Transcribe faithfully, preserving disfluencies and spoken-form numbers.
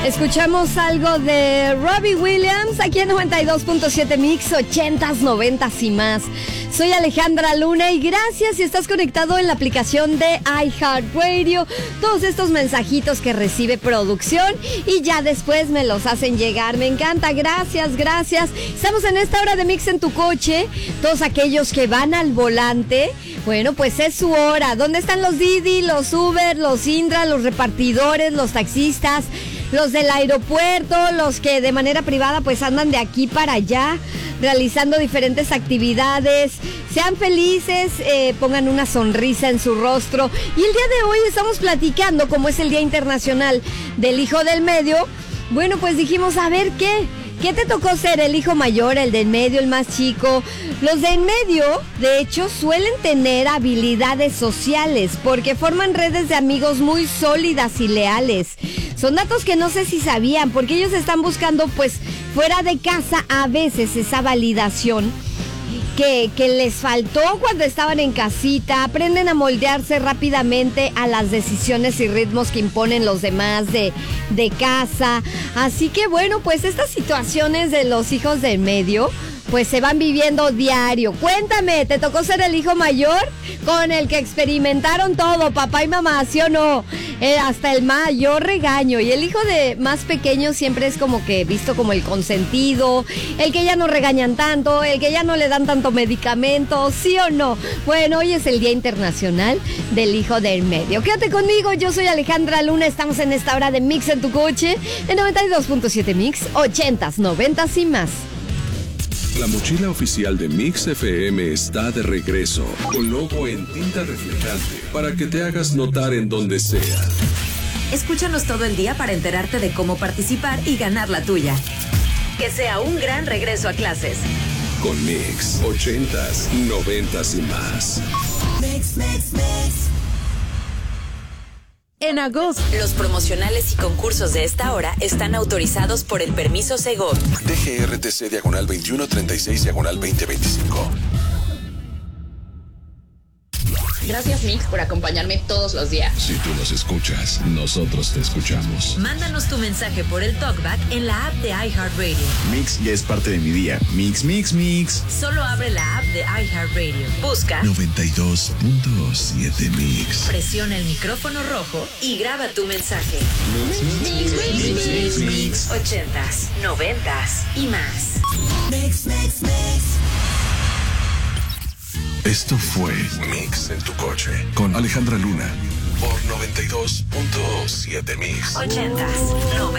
Escuchamos algo de Robbie Williams aquí en noventa y dos punto siete Mix, ochentas, noventas y más. Soy Alejandra Luna y gracias si estás conectado en la aplicación de iHeartRadio. Todos estos mensajitos que recibe producción y ya después me los hacen llegar. Me encanta, gracias, gracias. Estamos en esta hora de Mix en tu coche. Todos aquellos que van al volante, bueno, pues es su hora. ¿Dónde están los Didi, los Uber, los Indra, los repartidores, los taxistas, los del aeropuerto, los que de manera privada pues andan de aquí para allá realizando diferentes actividades? Sean felices, eh, pongan una sonrisa en su rostro. Y el día de hoy estamos platicando, como es el Día Internacional del Hijo del Medio, bueno, pues dijimos, a ver, ¿qué? ¿Qué te tocó ser? ¿El hijo mayor, el del medio, el más chico? Los del medio, de hecho, suelen tener habilidades sociales porque forman redes de amigos muy sólidas y leales. Son datos que no sé si sabían, porque ellos están buscando, pues, fuera de casa a veces esa validación que, que les faltó cuando estaban en casita. Aprenden a moldearse rápidamente a las decisiones y ritmos que imponen los demás de, de casa. Así que bueno, pues estas situaciones de los hijos del medio pues se van viviendo diario. Cuéntame, ¿te tocó ser el hijo mayor con el que experimentaron todo, papá y mamá, sí o no? Eh, hasta el mayor regaño. Y el hijo de más pequeño siempre es como que visto como el consentido, el que ya no regañan tanto, el que ya no le dan tanto medicamento, ¿sí o no? Bueno, hoy es el Día Internacional del Hijo del Medio. Quédate conmigo, yo soy Alejandra Luna, estamos en esta hora de Mix en tu coche, en noventa y dos punto siete Mix, ochentas, noventas y más. La mochila oficial de Mix F M está de regreso, con logo en tinta reflejante, para que te hagas notar en donde sea. Escúchanos todo el día para enterarte de cómo participar y ganar la tuya. Que sea un gran regreso a clases. Con Mix, ochentas, noventas y más. Mix, mix, mix. En agosto, los promocionales y concursos de esta hora están autorizados por el permiso Segov. D G R T C diagonal veintiuno treinta y seis diagonal veinte veinticinco. Gracias, Mix, por acompañarme todos los días. Si tú nos escuchas, nosotros te escuchamos. Mándanos tu mensaje por el TalkBack en la app de iHeartRadio. Mix ya es parte de mi día. Mix, mix, mix. Solo abre la app de iHeartRadio. Busca noventa y dos punto siete Mix. Presiona el micrófono rojo y graba tu mensaje. Mix, mix, mix, mix, mix, mix. Ochentas, noventas y más. Mix, mix, mix. Esto fue Mix en tu coche con Alejandra Luna por noventa y dos punto siete Mix. Ochentas, noventas.